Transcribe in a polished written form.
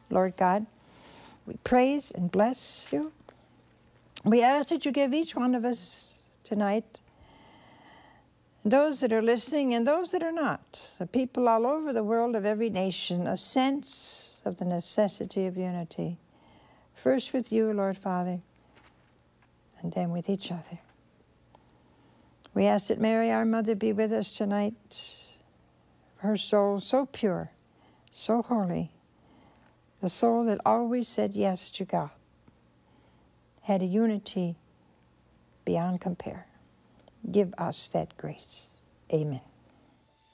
Lord God, we praise and bless you. We ask that you give each one of us tonight, those that are listening and those that are not, the people all over the world of every nation, a sense of the necessity of unity. First with you, Lord Father, and then with each other. We ask that Mary, our mother, be with us tonight. Her soul so pure, so holy, the soul that always said yes to God, had a unity beyond compare. Give us that grace. Amen.